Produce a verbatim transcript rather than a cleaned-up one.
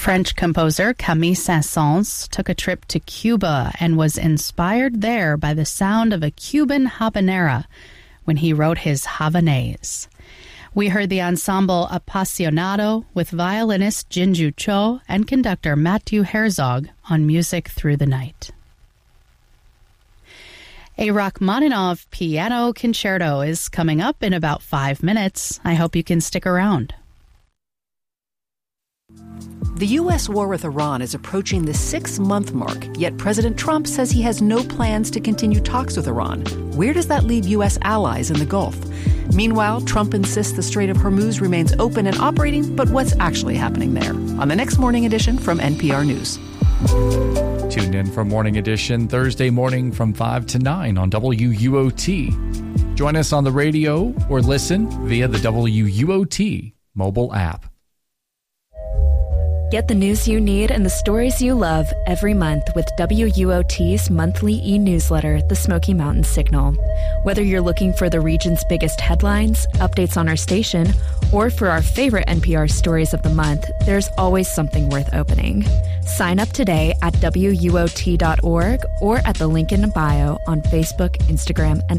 French composer Camille Saint-Saëns took a trip to Cuba and was inspired there by the sound of a Cuban habanera when he wrote his Havanaise. We heard the ensemble Appassionato with violinist Jinju Cho and conductor Matthew Herzog on Music Through the Night. A Rachmaninoff piano concerto is coming up in about five minutes. I hope you can stick around. The U S war with Iran is approaching the six-month mark, yet President Trump says he has no plans to continue talks with Iran. Where does that leave U S allies in the Gulf? Meanwhile, Trump insists the Strait of Hormuz remains open and operating, but what's actually happening there? On the next Morning Edition from N P R News. Tune in for Morning Edition Thursday morning from five to nine on W U O T. Join us on the radio or listen via the W U O T mobile app. Get the news you need and the stories you love every month with W U O T's monthly e-newsletter, The Smoky Mountain Signal. Whether you're looking for the region's biggest headlines, updates on our station, or for our favorite N P R stories of the month, there's always something worth opening. Sign up today at W U O T dot org or at the link in the bio on Facebook, Instagram, and